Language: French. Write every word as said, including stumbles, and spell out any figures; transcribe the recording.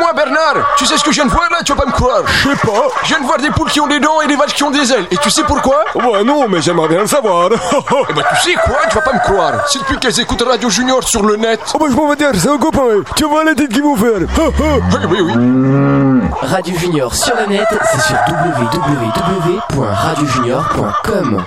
moi, Bernard. Tu sais ce que je viens de voir là? Tu vas pas me croire. Je sais pas. Je viens de voir des poules qui ont des dents et des vaches qui ont des ailes. Et tu sais pourquoi? Ouais, non, mais j'aimerais bien le savoir. Eh ben, tu sais quoi? Tu vas pas me croire. C'est depuis qu'elles écoutent Radio Junior sur le net. Oh bah je m'en vais dire, c'est un copain. Tu vois la tête qu'ils vont faire. Oui, oui, oui. Radio Junior sur le net, c'est sur w w w point radio junior point com.